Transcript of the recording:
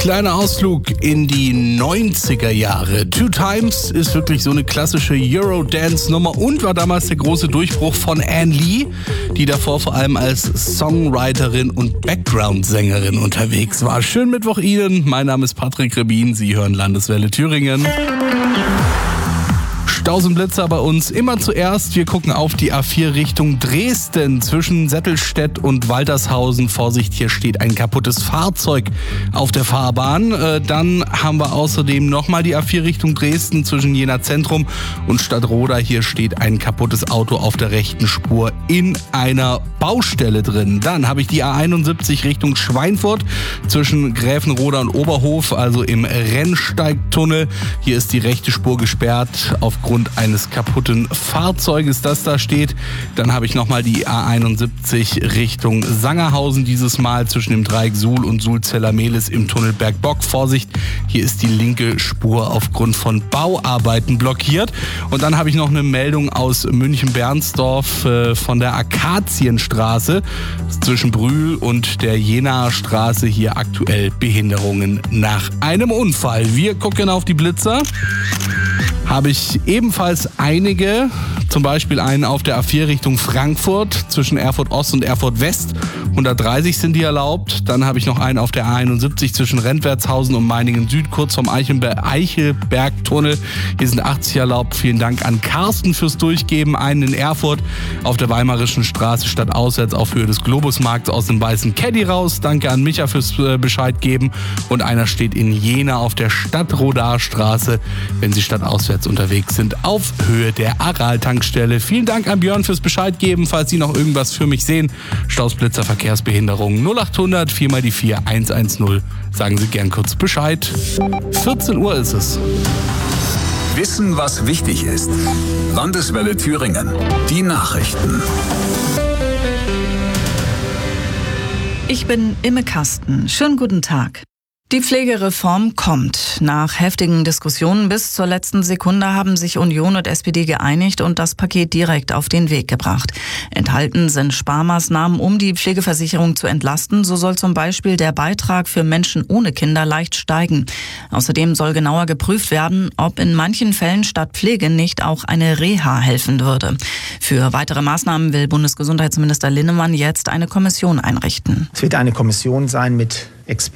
Kleiner Ausflug in die 90er Jahre. Two Times ist wirklich so eine klassische Eurodance-Nummer und war damals der große Durchbruch von Anne Lee, die davor vor allem als Songwriterin und Background-Sängerin unterwegs war. Schönen Mittwoch Ihnen, mein Name ist Patrick Rebin, Sie hören Landeswelle Thüringen. Staus und Blitzer bei uns immer zuerst. Wir gucken auf die A4 Richtung Dresden zwischen Settelstedt und Waltershausen. Vorsicht, hier steht ein kaputtes Fahrzeug auf der Fahrbahn. Dann haben wir außerdem nochmal die A4 Richtung Dresden zwischen Jena Zentrum und Stadtroda. Hier steht ein kaputtes Auto auf der rechten Spur in einer Baustelle drin. Dann habe ich die A71 Richtung Schweinfurt zwischen Gräfenroda und Oberhof, also im Rennsteigtunnel. Hier ist die rechte Spur gesperrt aufgrund eines kaputten Fahrzeuges, das da steht. Dann habe ich nochmal die A71 Richtung Sangerhausen, dieses Mal zwischen dem Dreieck Suhl und Suhl-Zellermehlis im Tunnel Bergbock. Vorsicht, hier ist die linke Spur aufgrund von Bauarbeiten blockiert. Und dann habe ich noch eine Meldung aus München-Bernsdorf von der Akazienstraße zwischen Brühl und der Jenaer Straße. Hier aktuell Behinderungen nach einem Unfall. Wir gucken auf die Blitzer. Habe ich ebenfalls einige, zum Beispiel einen auf der A4 Richtung Frankfurt zwischen Erfurt Ost und Erfurt West. 130 sind die erlaubt. Dann habe ich noch einen auf der A71 zwischen Rentwertshausen und Meiningen Süd, kurz vom Eichelbergtunnel. Hier sind 80 erlaubt. Vielen Dank an Carsten fürs Durchgeben. Einen in Erfurt auf der Weimarischen Straße stadtauswärts auf Höhe des Globusmarkts aus dem weißen Caddy raus. Danke an Micha fürs Bescheid geben. Und einer steht in Jena auf der Stadtrodarstraße, wenn Sie stadtauswärts unterwegs sind, auf Höhe der Aral-Tankstelle. Vielen Dank an Björn fürs Bescheid geben, falls Sie noch irgendwas für mich sehen. Staus, Blitzer, Verkehrsbehinderung 0800 4 mal die 4 110. Sagen Sie gern kurz Bescheid. 14 Uhr ist es. Wissen, was wichtig ist. Landeswelle Thüringen. Die Nachrichten. Ich bin Imme Kasten. Schönen guten Tag. Die Pflegereform kommt. Nach heftigen Diskussionen bis zur letzten Sekunde haben sich Union und SPD geeinigt und das Paket direkt auf den Weg gebracht. Enthalten sind Sparmaßnahmen, um die Pflegeversicherung zu entlasten. So soll zum Beispiel der Beitrag für Menschen ohne Kinder leicht steigen. Außerdem soll genauer geprüft werden, ob in manchen Fällen statt Pflege nicht auch eine Reha helfen würde. Für weitere Maßnahmen will Bundesgesundheitsminister Linnemann jetzt eine Kommission einrichten. Es wird eine Kommission sein mit Experten